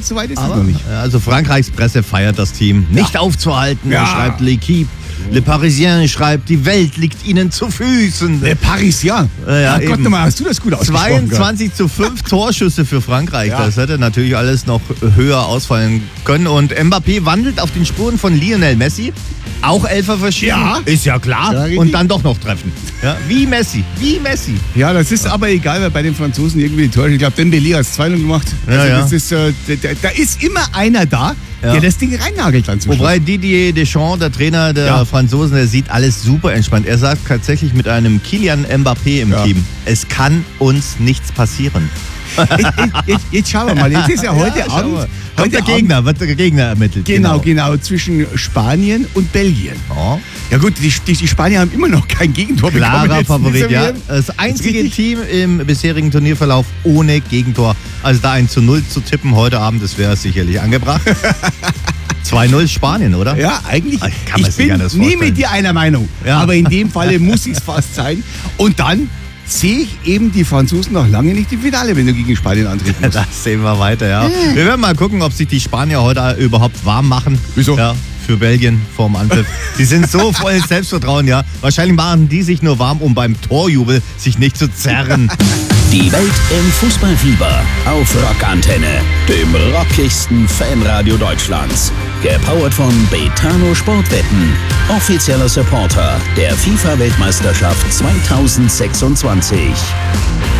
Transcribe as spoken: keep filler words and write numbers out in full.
ganz so weit ist es Aber, noch nicht. also Frankreichs Presse feiert das Team. Nicht ja. aufzuhalten, Ja. schreibt L'Équipe. Le Parisien schreibt, die Welt liegt ihnen zu Füßen. Le Parisien. Ja, ja, Gott, nochmal, hast du das gut ausgesprochen? zweiundzwanzig zu fünf Torschüsse für Frankreich. Ja. Das hätte natürlich alles noch höher ausfallen können. Und Mbappé wandelt auf den Spuren von Lionel Messi. Auch Elfer verschieden. Ja. Ist ja klar. Ja, richtig. Und dann doch noch treffen. Ja, wie Messi. Wie Messi. Ja, das ist aber egal, weil bei den Franzosen irgendwie die Tore. Ich glaube, Dembélé hat es zwei null gemacht. Ja, also ja. Das ist, äh, da, da ist immer einer da, Ja. der das Ding reinnagelt dann zum Schluss. Wobei Didier Deschamps, der Trainer der Ja. Franzosen, der sieht alles super entspannt. Er sagt tatsächlich mit einem Kylian Mbappé im Ja. Team, es kann uns nichts passieren. Jetzt, jetzt, jetzt schauen wir mal. Jetzt ist ja heute Ja, schau Abend. mal. Kommt Heute der Gegner, wird der Gegner ermittelt. Genau, genau, zwischen Spanien und Belgien. Ja. Ja gut, die, die, die Spanier haben immer noch kein Gegentor bekommen. Klarer jetzt in Favorit, dieser ja. W M. Das einzige richtig? Team im bisherigen Turnierverlauf ohne Gegentor. Also da ein zu null zu tippen heute Abend, das wäre sicherlich angebracht. zwei null Spanien, oder? Ja, eigentlich. Kann man ich sich bin anders nie vorstellen. mit dir einer Meinung. Ja. Aber in dem Falle muss es fast sein. Und dann sehe ich eben die Franzosen noch lange nicht im Finale, wenn du gegen Spanien antreten musst. Das sehen wir weiter, ja. Wir werden mal gucken, ob sich die Spanier heute überhaupt warm machen. Wieso? Ja, für Belgien vorm Anpfiff. Die sind so voll Selbstvertrauen, ja. Wahrscheinlich machen die sich nur warm, um beim Torjubel sich nicht zu zerren. Die Welt im Fußballfieber auf Rockantenne, dem rockigsten Fanradio Deutschlands. Gepowert von Betano Sportwetten, offizieller Supporter der FIFA-Weltmeisterschaft zweitausendsechsundzwanzig.